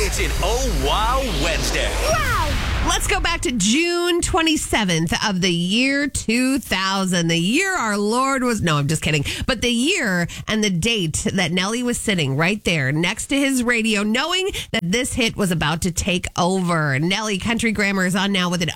It's an Oh Wow Wednesday. Let's go back to June 27th of the year 2000. The year our Lord was... No, I'm just kidding. But the year and the date that Nelly was sitting right there next to his radio, knowing that this hit was about to take over. Nelly, Country Grammar, is on now with an